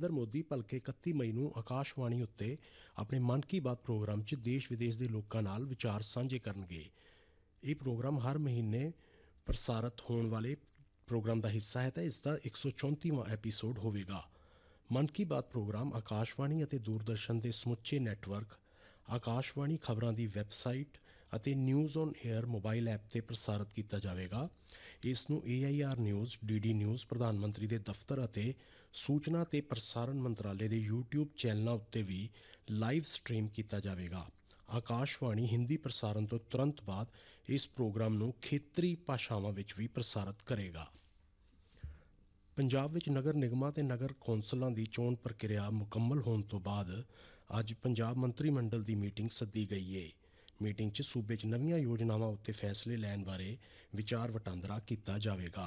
नरेंद्र मोदी भलके 31 मई ਨੂੰ आकाशवाणी उत्ते अपने मन की बात प्रोग्राम 'ਚ देश विदेश के लोगों नाल विचार साझे करनगे। ये प्रोग्राम हर महीने प्रसारित होने वाले प्रोग्राम का हिस्सा है तो इसका 134वां एपीसोड होगा। मन की बात प्रोग्राम आकाशवाणी और दूरदर्शन के समुचे नैटवर्क, आकाशवाणी खबरों की वैबसाइट और news on air mobile app से प्रसारित किया जाएगा। इसनूं AIR न्यूज़, DD न्यूज़, प्रधानमंत्री के दफ्तर और सूचना ते प्रसारण मंत्रालय के YouTube चैनलों उत्ते भी लाइव स्ट्रीम किया जाएगा। आकाशवाणी हिंदी प्रसारण तो तुरंत बाद इस प्रोग्राम नूं खेतरी भाषावां विच भी प्रसारित करेगा। पंजाब विच नगर निगमां ते नगर कौंसलां दी चोण प्रक्रिया मुकम्मल होने तो बाद अज पंजाब मंत्रिमंडल की मीटिंग सद्दी गई है। मीटिंग च सूबे च नवीं योजनावां उत्ते फैसले लैण बारे विचार वटांदरा किया जाएगा।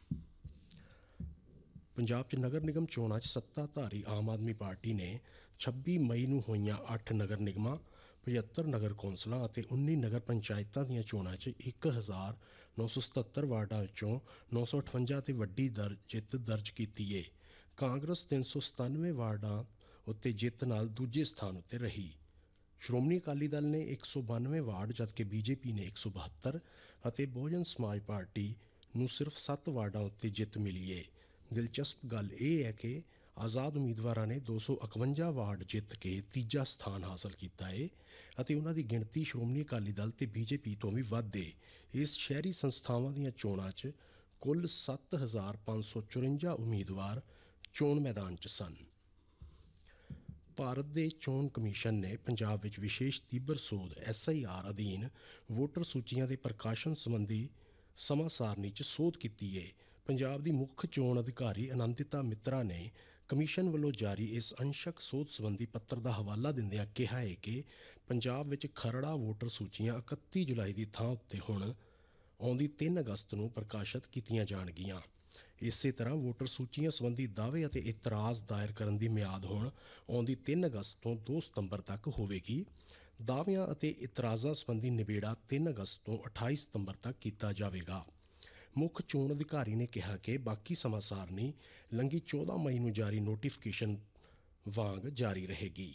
पंजाब च नगर निगम चोणां च सत्ताधारी आम आदमी पार्टी ने 26 मई नूं होईयां 8 नगर निगमां, 75 नगर कौंसलां और 19 नगर पंचायतां दीयां चोणां च 1977 वार्डां विचों 958 ते वड्डी जित दर्ज कीती है। कांग्रेस 397 वार्डां उत्ते जित नाल दूजे स्थान उत्ते रही। श्रोमणी अकाली दल ने 192 वार्ड जबकि BJP ने 172 और बहुजन समाज पार्टी नूं सिर्फ 7 वार्डां उत्ते जित मिली है। दिलचस्प गल यह है कि आज़ाद उम्मीदवार ने 251 वार्ड जित के तीजा स्थान हासिल किया है और उन्हां दी गिणती श्रोमणी अकाली दल ते BJP तो भी वध है। इस शहरी संस्थावां दीयां चोणां च कुल 7554 उम्मीदवार चोण मैदान च सन। भारत के चोण कमीशन ने पंजाब विच विशेष तीबर सोध SIR अधीन वोटर सूचियां के प्रकाशन संबंधी समा सारणी च सोध की है। पंजाब की मुख्य चोण अधिकारी आनंदिता मित्रा ने कमीशन वालों जारी इस अंशक सोध संबंधी पत्र का हवाला दिंदियां कहा है कि पंजाब विच खरड़ा वोटर सूचियां 31 जुलाई की थां उत्ते हुण आउंदी 3 अगस्त नूं प्रकाशित कीतियां जाणगियां। इसे तरह वोटर सूचियां संबंधी दावे और इतराज़ दायर करने की म्याद हुण आउंदी 3 अगस्त तो 2 सितंबर तक होवेगी। दावियां और इतराज़ां संबंधी निबेड़ा 3 अगस्त तो 28 सितंबर तक किया जाएगा। मुख्य चोण अधिकारी ने कहा कि बाकी समा सारणी लंघी 14 मई नूं जारी नोटिफिकेशन वांग जारी रहेगी।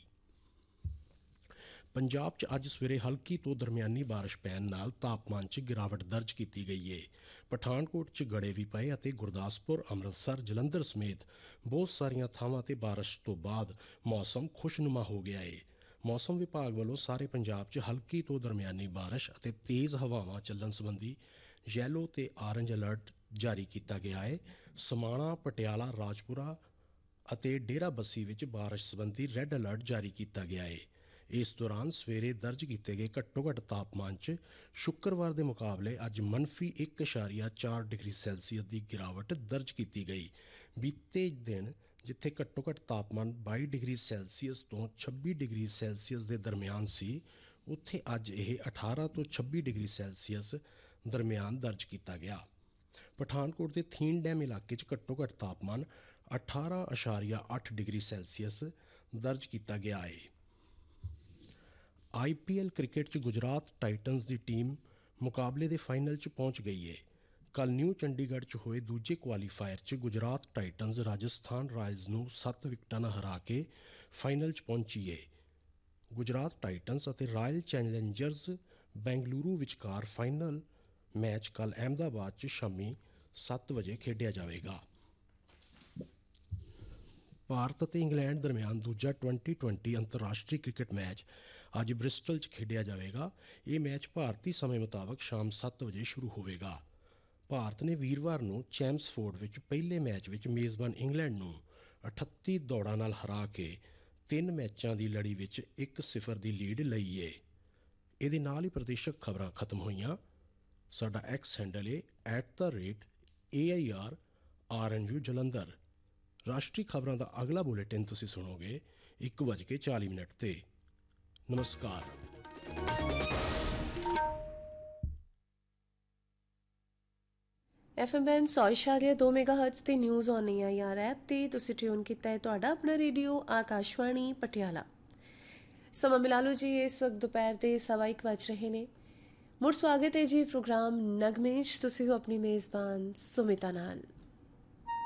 पंजाब च अज सवेरे हल्की तो दरमियानी बारिश पैण नाल तापमान च गिरावट दर्ज की गई है। पठानकोट च गड़े भी पए और गुरदासपुर, अमृतसर, जलंधर समेत बहुत सारिया थावां ते बारिश तो बाद मौसम खुशनुमा हो गया है। मौसम विभाग वालों सारे पंजाब च हल्की तो दरमियानी बारिश और तेज़ हवावां चलन संबंधी येलो ते ऑरेंज अलर्ट जारी किया गया है। समाणा, पटियाला, राजपुरा और डेरा बस्सी विच बारिश संबंधी रेड अलर्ट जारी किया गया है। इस दौरान सवेरे दर्ज किए गए घट्टो घट्ट तापमान च शुक्रवार के मुकाबले अज -1.4 डिग्री सैल्सीयस की गिरावट दर्ज की गई। बीते दिन जिथे घट्टो घट्ट तापमान 22 डिग्री सैल्सीयस तो 26 डिग्री सैल्सीयस के दरमियान सी, उत्थे अज यह 18 तो 26 डिग्री सैल्सीयस दरमियान दर्ज किया गया। पठानकोट के थीन डैम इलाके च घट्टो घट्ट तापमान 18.8 डिग्री सैल्सीयस दर्ज किया गया है। IPL क्रिकेट च गुजरात टाइटन्स की टीम मुकाबले के फाइनल च पहुंच गई है। कल न्यू चंडीगढ़ च होए दूजे क्वालीफायर च गुजरात टाइटन्स राजस्थान रॉयल्स नूं 7 विकेटां नाल हरा के फाइनल च पहुंची है। गुजरात टाइटन्स और royal Challengers Bengaluru विचकार final match कल अहमदाबाद च शामी 7 बजे खेडिया जाएगा। भारत और इंग्लैंड दरमियान दूजा 2020 अंतरराष्ट्रीय क्रिकेट मैच अज ब्रिस्टल च खेडिया जाएगा। ये मैच भारतीय समय मुताबक शाम 7 बजे शुरू होगा। भारत ने वीरवार नूं चैम्सफोर्ड विच पहले मैच विच मेज़बान इंग्लैंड नूं 38 दौड़ां नाल हरा के 3 मैचों की लड़ी विच 1-0 की लीड लई है। इहदे नाल ही प्रादेशिक खबरां खत्म होईयां। साडा X हैंडल है @AIR RNU जलंधर। राष्ट्रीय खबरों का अगला बुलेटिन तुसीं सुनोगे 1:40 ते। नमस्कार। FM बैंड 100.2 मेगाहर्ट्ज़ ते न्यूज़ ऑन AIR ऐप ते तुसीं ट्यून कीता है तुहाडा अपना रेडियो आकाशवाणी पटियाला। समा मिला लो जी, इस वक्त दोपहर के 1:15 बज रहे ने। मुड़ स्वागत है जी प्रोग्राम नगमेश, तुसीं हो अपनी मेज़बान सुमिता नाल।